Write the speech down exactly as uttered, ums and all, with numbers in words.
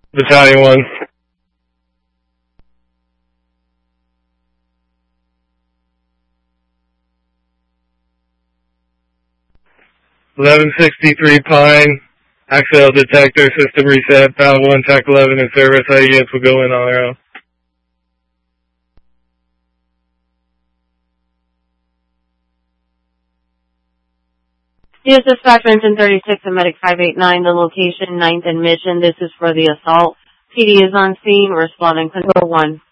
Battalion one. eleven sixty-three Pine. Axial detector, system reset, Pound one, T A C eleven in service. I E S will go in on their own. U S Dispatch Engine thirty-six and Medic five eight nine, the location, ninth and Mission. This is for the assault. P D is on scene, responding control one.